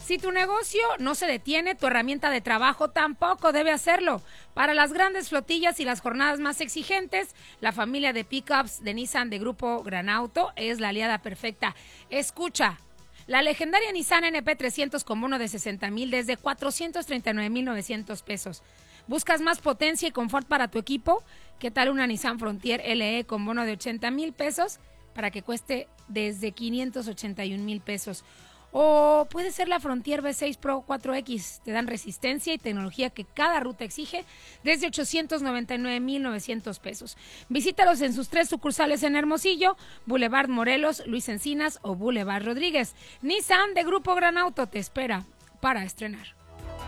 Si tu negocio no se detiene, tu herramienta de trabajo tampoco debe hacerlo. Para las grandes flotillas y las jornadas más exigentes, la familia de pickups de Nissan de Grupo Gran Auto es la aliada perfecta. Escucha, la legendaria Nissan NP300 con bono de 60,000 desde 439,900 pesos. ¿Buscas más potencia y confort para tu equipo? ¿Qué tal una Nissan Frontier LE con bono de 80,000 pesos para que cueste desde 581,000 pesos? O puede ser la Frontier V6 Pro 4X. Te dan resistencia y tecnología que cada ruta exige desde 899,900 pesos. Visítalos en sus 3 sucursales en Hermosillo, Boulevard Morelos, Luis Encinas o Boulevard Rodríguez. Nissan de Grupo Gran Auto te espera para estrenar.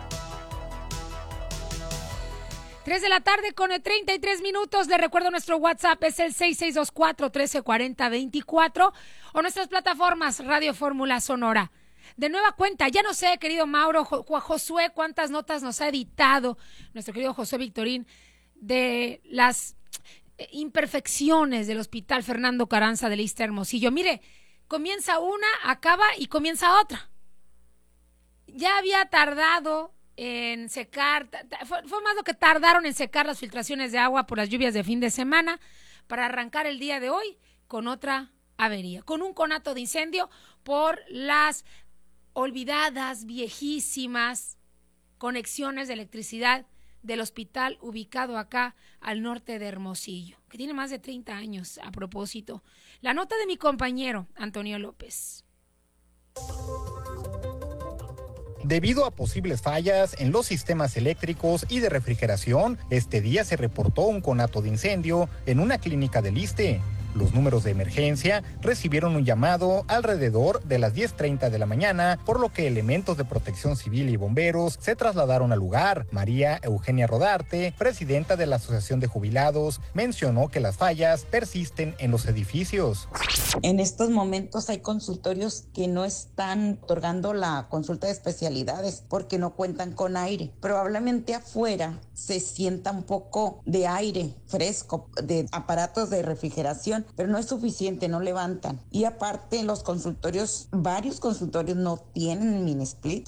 3 de la tarde con 33 minutos. Les recuerdo nuestro WhatsApp es el 6624-1340-24 o nuestras plataformas Radio Fórmula Sonora. De nueva cuenta, ya no sé, querido Mauro, Josué, cuántas notas nos ha editado nuestro querido José Victorín de las imperfecciones del Hospital Fernando Carranza de Ixtla Hermosillo. Mire, comienza una, acaba y comienza otra. Ya había tardado en secar, fue más lo que tardaron en secar las filtraciones de agua por las lluvias de fin de semana para arrancar el día de hoy con otra avería, con un conato de incendio por las olvidadas, viejísimas conexiones de electricidad del hospital ubicado acá al norte de Hermosillo, que tiene más de 30 años a propósito. La nota de mi compañero Antonio López. Debido a posibles fallas en los sistemas eléctricos y de refrigeración, este día se reportó un conato de incendio en una clínica del Ixte. Los números de emergencia recibieron un llamado alrededor de las 10:30 de la mañana, por lo que elementos de protección civil y bomberos se trasladaron al lugar. María Eugenia Rodarte, presidenta de la Asociación de Jubilados, mencionó que las fallas persisten en los edificios. En estos momentos hay consultorios que no están otorgando la consulta de especialidades porque no cuentan con aire. Probablemente afuera se sienta un poco de aire fresco, de aparatos de refrigeración, pero no es suficiente, no levantan. Y aparte los consultorios, varios consultorios no tienen mini split.